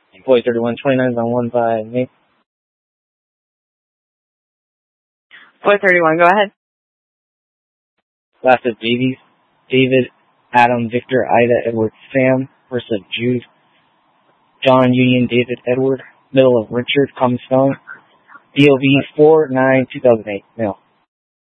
Boy 31, 29 on 1 by me. Boy 31, go ahead. Last of Davies, David, Adam, Victor, Ida, Edward, Sam. First of Jude, John, Union, David, Edward. Middle of Richard, common spelling. DOV 4-9-2008, male.